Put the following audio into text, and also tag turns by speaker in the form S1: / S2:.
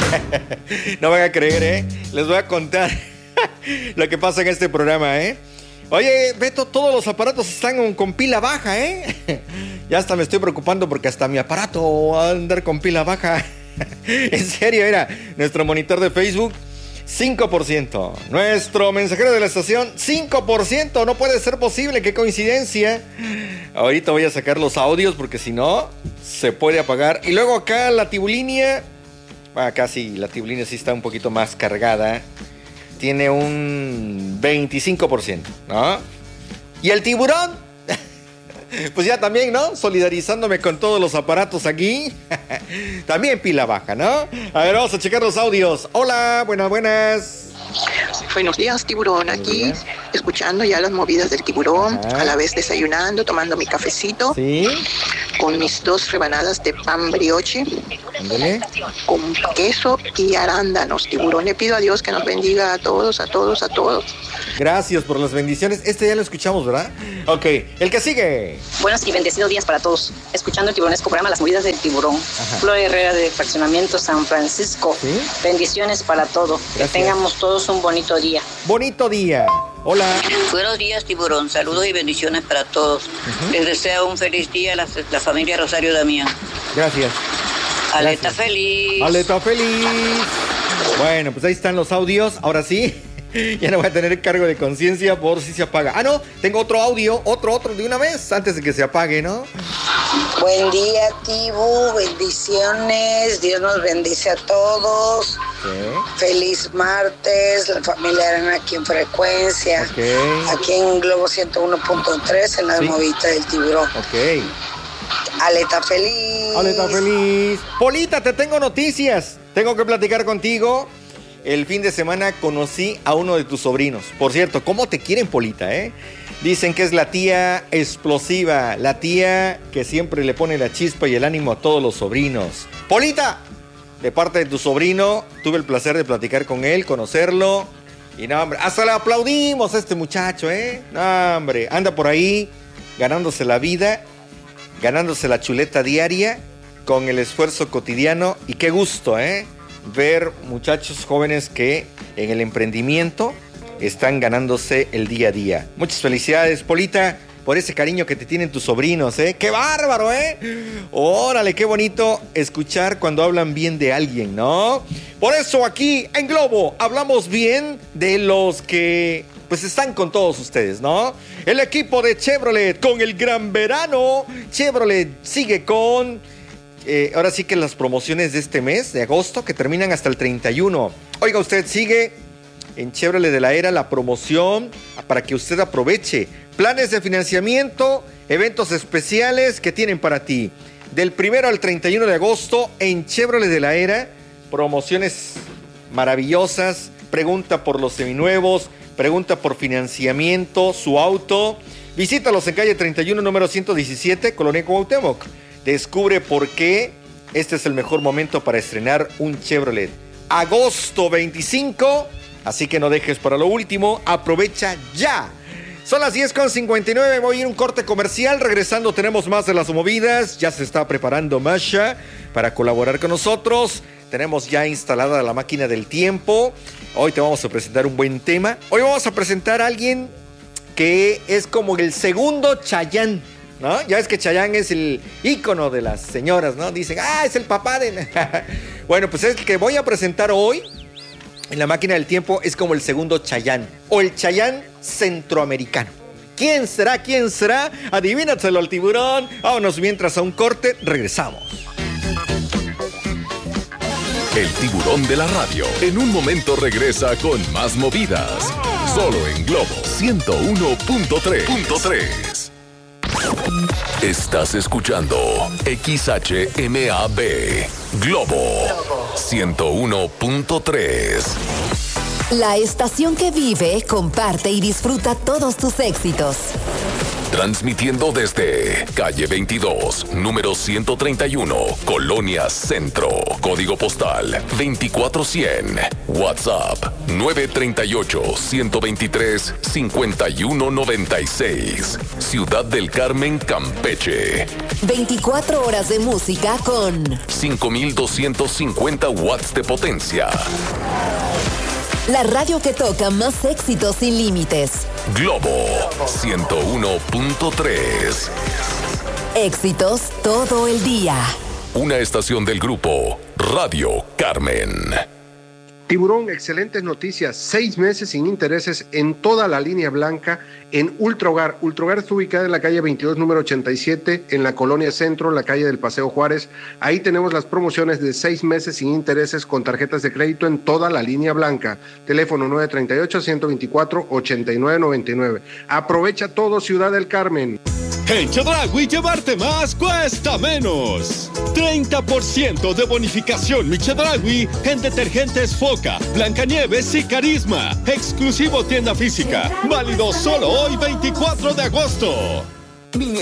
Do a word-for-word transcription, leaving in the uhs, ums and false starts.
S1: No van a creer, ¿eh? Les voy a contar lo que pasa en este programa, ¿eh? Oye, Beto, todos los aparatos están con pila baja, ¿eh? Ya hasta me estoy preocupando porque hasta mi aparato va a andar con pila baja. En serio, mira, nuestro monitor de Facebook, cinco por ciento. Nuestro mensajero de la estación, cinco por ciento. No puede ser posible, qué coincidencia. Ahorita voy a sacar los audios porque si no, se puede apagar. Y luego acá la tibulinia, acá sí, la tibulinia sí está un poquito más cargada. Tiene un veinticinco por ciento, ¿no? Y el tiburón, pues ya también, ¿no? Solidarizándome con todos los aparatos aquí. También pila baja, ¿no? A ver, vamos a checar los audios. Hola, buenas, buenas.
S2: Buenos días, tiburón. Aquí días. Escuchando ya las movidas del tiburón. Ajá. A la vez desayunando, tomando mi cafecito.
S1: Sí.
S2: Con mis dos rebanadas de pan brioche.
S1: Ándale.
S2: Con queso y arándanos, tiburón. Le pido a Dios que nos bendiga a todos, a todos, a todos.
S1: Gracias por las bendiciones. Este ya lo escuchamos, ¿verdad? Ok, el que sigue.
S3: Buenos y bendecidos días para todos. Escuchando el tiburonesco programa Las Movidas del Tiburón. Ajá. Flor Herrera de Fraccionamiento San Francisco. ¿Sí? Bendiciones para todos. Que tengamos todos un bonito día.
S1: Bonito día. Hola.
S4: Buenos días, tiburón. Saludos y bendiciones para todos. Uh-huh. Les deseo un feliz día a la, la familia Rosario Damián.
S1: Gracias.
S4: Aleta
S1: Gracias.
S4: feliz.
S1: Aleta feliz. Bueno, pues ahí están los audios. Ahora sí. Ya no voy a tener cargo de conciencia por si se apaga. Ah, no, tengo otro audio, otro, otro de una vez, antes de que se apague, ¿no?
S5: Buen día, Tibu, bendiciones, Dios nos bendice a todos. Sí. Feliz martes, la familia Arana aquí en Frecuencia, okay. Aquí en Globo ciento uno punto tres, en la sí. Movida del Tiburón.
S1: Ok.
S5: Aleta feliz.
S1: Aleta feliz. Polita, te tengo noticias, tengo que platicar contigo. El fin de semana conocí a uno de tus sobrinos. Por cierto, ¿cómo te quieren, Polita, eh? Dicen que es la tía explosiva, la tía que siempre le pone la chispa y el ánimo a todos los sobrinos. Polita, de parte de tu sobrino, tuve el placer de platicar con él, conocerlo. Y no, hombre, hasta le aplaudimos a este muchacho, ¿eh? No, hombre, anda por ahí ganándose la vida, ganándose la chuleta diaria con el esfuerzo cotidiano. Y qué gusto, ¿eh? Ver muchachos jóvenes que en el emprendimiento están ganándose el día a día. Muchas felicidades, Polita, por ese cariño que te tienen tus sobrinos, ¿eh? ¡Qué bárbaro, eh! Órale, qué bonito escuchar cuando hablan bien de alguien, ¿no? Por eso aquí en Globo hablamos bien de los que pues están con todos ustedes, ¿no? El equipo de Chevrolet con el gran verano. Chevrolet sigue con... Eh, ahora sí que las promociones de este mes, de agosto, que terminan hasta el treinta y uno. Oiga, usted sigue en Chevrolet de la Era la promoción para que usted aproveche. Planes de financiamiento, eventos especiales que tienen para ti. Del primero al treinta y uno de agosto en Chevrolet de la Era, promociones maravillosas. Pregunta por los seminuevos, pregunta por financiamiento, su auto. Visítalos en calle treinta y uno, número ciento diecisiete, Colonia Cuauhtémoc. Descubre por qué este es el mejor momento para estrenar un Chevrolet. Agosto veinticinco, así que no dejes para lo último, aprovecha ya. Son las diez con cincuenta y nueve, voy a ir a un corte comercial. Regresando tenemos más de las movidas. Ya se está preparando Masha para colaborar con nosotros. Tenemos ya instalada la máquina del tiempo. Hoy te vamos a presentar un buen tema. Hoy vamos a presentar a alguien que es como el segundo Chayanne, ¿no? Ya ves que Chayanne es el ícono de las señoras, ¿no? Dicen, ah, es el papá de... Bueno, pues es que voy a presentar hoy en la máquina del tiempo es como el segundo Chayanne, o el Chayanne centroamericano. ¿Quién será? ¿Quién será? Adivínatelo al tiburón. Vámonos mientras a un corte, regresamos.
S6: El tiburón de la radio en un momento regresa con más movidas. Solo en Globo ciento uno punto tres. Estás escuchando X H M A B Globo ciento uno punto tres.
S7: La estación que vive, comparte y disfruta todos tus éxitos.
S6: Transmitiendo desde calle veintidós, número ciento treinta y uno, Colonia Centro. Código postal veinticuatro cien. WhatsApp nueve tres ocho, uno dos tres, cinco uno nueve seis. Ciudad del Carmen, Campeche.
S7: veinticuatro horas de música con
S6: cinco mil doscientos cincuenta watts de potencia.
S7: La radio que toca más éxitos sin límites.
S6: Globo ciento uno punto tres.
S7: Éxitos todo el día.
S6: Una estación del grupo Radio Carmen.
S8: Tiburón, excelentes noticias. Seis meses sin intereses en toda la línea blanca en Ultra Hogar. Ultra Hogar está ubicada en la calle veintidós, número ochenta y siete, en la Colonia Centro, la calle del Paseo Juárez. Ahí tenemos las promociones de seis meses sin intereses con tarjetas de crédito en toda la línea blanca. Teléfono nueve tres ocho, uno dos cuatro, ocho nueve nueve nueve. Aprovecha todo, Ciudad del Carmen.
S9: En Chedraui llevarte más cuesta menos. treinta por ciento de bonificación mi Chedraui en detergentes Foca, Blancanieves y Carisma. Exclusivo tienda física. Válido solo hoy veinticuatro de agosto.